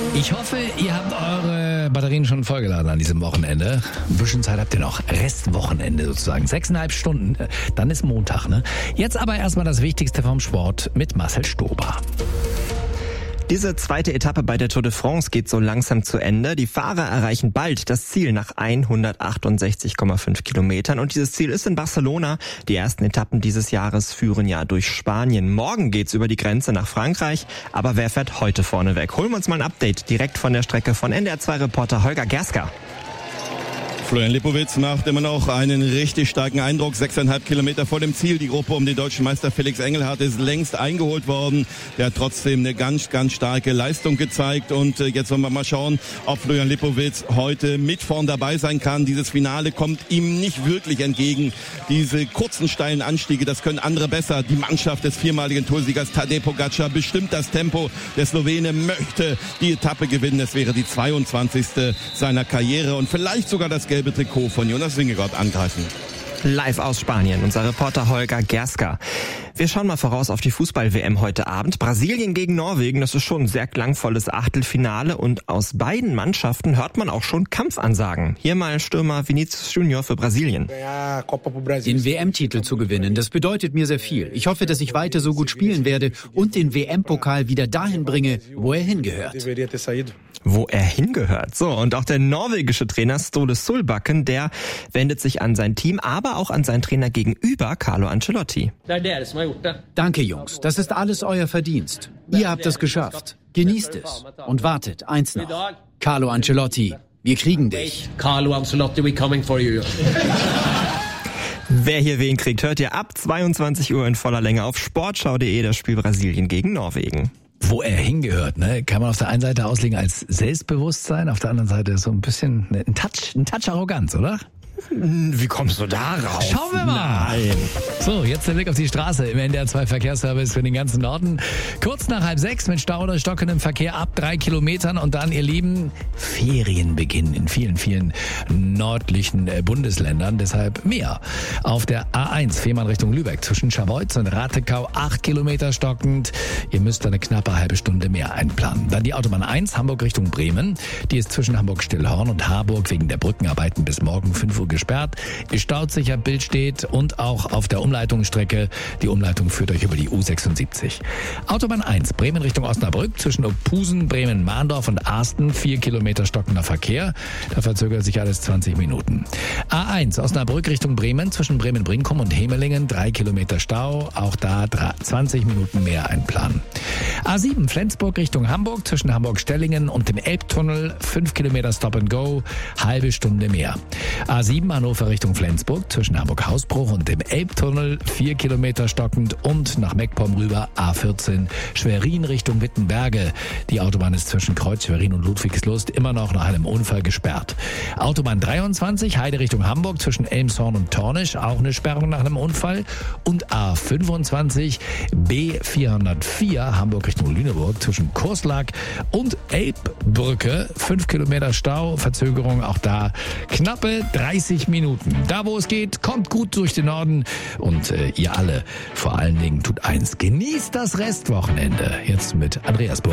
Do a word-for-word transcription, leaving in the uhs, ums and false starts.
Ich hoffe, ihr habt eure Batterien schon vollgeladen an diesem Wochenende. Ein bisschen Zeit habt ihr noch. Restwochenende sozusagen. Sechseinhalb Stunden. Dann ist Montag, ne? Jetzt aber erstmal das Wichtigste vom Sport mit Marcel Stober. Diese zweite Etappe bei der Tour de France geht so langsam zu Ende. Die Fahrer erreichen bald das Ziel nach hundertachtundsechzig Komma fünf Kilometern. Und dieses Ziel ist in Barcelona. Die ersten Etappen dieses Jahres führen ja durch Spanien. Morgen geht's über die Grenze nach Frankreich. Aber wer fährt heute vorne weg? Holen wir uns mal ein Update direkt von der Strecke von N D R zwei Reporter Holger Gerska. Florian Lipowitz macht immer noch einen richtig starken Eindruck. Sechseinhalb Kilometer vor dem Ziel. Die Gruppe um den deutschen Meister Felix Engelhardt ist längst eingeholt worden. Der hat trotzdem eine ganz, ganz starke Leistung gezeigt. Und jetzt wollen wir mal schauen, ob Florian Lipowitz heute mit vorn dabei sein kann. Dieses Finale kommt ihm nicht wirklich entgegen. Diese kurzen, steilen Anstiege, das können andere besser. Die Mannschaft des viermaligen Toursiegers Tadej Pogacar bestimmt das Tempo. Der Slowene möchte die Etappe gewinnen. Es wäre die zweiundzwanzigste seiner Karriere und vielleicht sogar das gelbe Trikot von Jonas Vingegaard angreifen. Live aus Spanien, unser Reporter Holger Gerska. Wir schauen mal voraus auf die Fußball-W M heute Abend. Brasilien gegen Norwegen, das ist schon ein sehr klangvolles Achtelfinale und aus beiden Mannschaften hört man auch schon Kampfansagen. Hier mal Stürmer Vinicius Junior für Brasilien. Den W M-Titel zu gewinnen, das bedeutet mir sehr viel. Ich hoffe, dass ich weiter so gut spielen werde und den W M-Pokal wieder dahin bringe, wo er hingehört. Wo er hingehört. So, und auch der norwegische Trainer Ståle Solbakken, der wendet sich an sein Team, aber auch an seinen Trainer gegenüber, Carlo Ancelotti. Danke, Jungs. Das ist alles euer Verdienst. Ihr habt es geschafft. Genießt es. Und wartet, eins noch. Carlo Ancelotti, wir kriegen dich. Carlo Ancelotti, we coming for you. Wer hier wen kriegt, hört ihr ab zweiundzwanzig Uhr in voller Länge auf sportschau punkt de, das Spiel Brasilien gegen Norwegen. Wo er hingehört, ne? Kann man auf der einen Seite auslegen als Selbstbewusstsein, auf der anderen Seite so ein bisschen ein Touch, ein Touch Arroganz, oder? Wie kommst du da raus? Schauen wir mal. Nein. So, jetzt der Blick auf die Straße im N D R zwei Verkehrsservice für den ganzen Norden. Kurz nach halb sechs mit Stau oder stockendem Verkehr ab drei Kilometern und dann, ihr Lieben, Ferienbeginn in vielen, vielen nördlichen Bundesländern. Deshalb mehr. Auf der A eins Fehmarn Richtung Lübeck zwischen Scharbeutz und Ratekau acht Kilometer stockend. Ihr müsst eine knappe halbe Stunde mehr einplanen. Dann die Autobahn eins Hamburg Richtung Bremen. Die ist zwischen Hamburg-Stillhorn und Harburg wegen der Brückenarbeiten bis morgen fünf Uhr gesperrt. Ist staudsicher, Bild steht und auch auf der Umleitungsstrecke. Die Umleitung führt euch über die U sechsundsiebzig. Autobahn eins Bremen Richtung Osnabrück zwischen Opusen, Bremen-Mahndorf und Arsten vier Kilometer stockender Verkehr. Da verzögert sich alles zwanzig Minuten. A eins Osnabrück Richtung Bremen zwischen Bremen-Brinkum und Hemelingen drei Kilometer Stau. Auch da zwanzig Minuten mehr einplanen. A sieben Flensburg Richtung Hamburg zwischen Hamburg-Stellingen und dem Elbtunnel fünf Kilometer Stop and Go, halbe Stunde mehr. A sieben Hannover Richtung Flensburg zwischen Hamburg-Hausbruch und dem Elbtunnel vier Kilometer stockend und nach Meckpomm rüber A vierzehn Schwerin Richtung Wittenberge. Die Autobahn ist zwischen Kreuz Schwerin und Ludwigslust immer noch nach einem Unfall gesperrt. Autobahn dreiundzwanzig Heide Richtung Hamburg zwischen Elmshorn und Tornisch, auch eine Sperrung nach einem Unfall. Und A fünfundzwanzig B vierhundertvier Hamburg Richtung Lüneburg zwischen Kurslack und Elbbrücke fünf Kilometer Stau, Verzögerung auch da knappe dreißig Minuten. Da, wo es geht, kommt gut durch den Norden und äh, ihr alle vor allen Dingen tut eins, genießt das Restwochenende. Jetzt mit Andreas Burg.